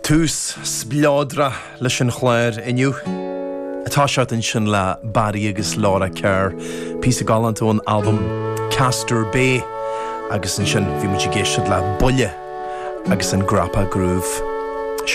Tús sbládra leis an chléir inniu. Atá seart in sin le Barry agus Laura Kerr, písa galantón album Castor Bay, agus in sin bhí muid géisiad le Bulle agus an Grappa Groove.